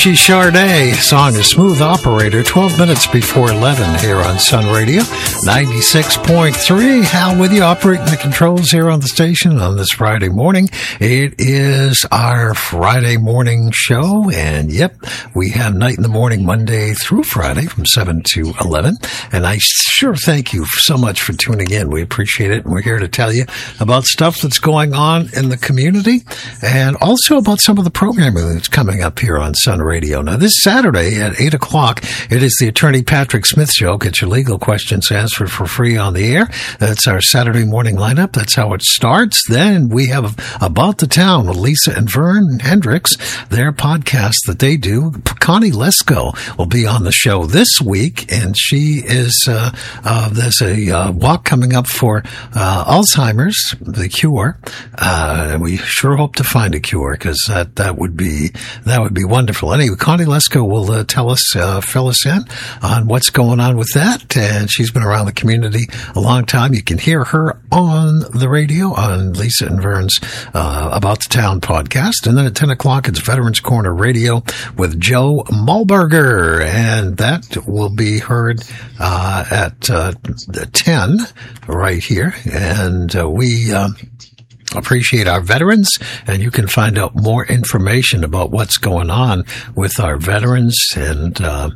Angie Charday. Song is Smooth Operator. 12 minutes before 11 here on Sun Radio 96.3. Hal with you, operating the controls here on the station on this Friday morning. It is our Friday morning show, and yep, we have Night in the Morning Monday through Friday from 7 to 11. And I sure thank you so much for tuning in. We appreciate it, and we're here to tell you about stuff that's going on in the community and also about some of the programming that's coming up here on Sun Radio. Now, this Saturday at 8 o'clock, it is the Attorney Patrick Smith Show. Get your legal questions answered for free on the air. That's our Saturday morning lineup. That's how it starts. Then we have About the Town with Lisa and Vern Hendricks, their podcast that they do. Connie Lesko will be on the show this week, and she is, there's a walk coming up for Alzheimer's, the cure. We sure hope to find a cure, because that would be wonderful. Anyway, Connie Lesko will tell us, fill us in on what's going on with that. And she's been around the community a long time. You can hear her on the radio on Lisa and Vern's About the Town podcast. And then at 10 o'clock, it's Veterans Corner Radio with Joe Malberger. And that will be heard at 10 right here. And we appreciate our veterans, and you can find out more information about what's going on with our veterans and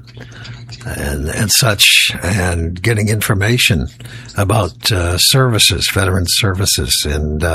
such, and getting information about services, veteran services, and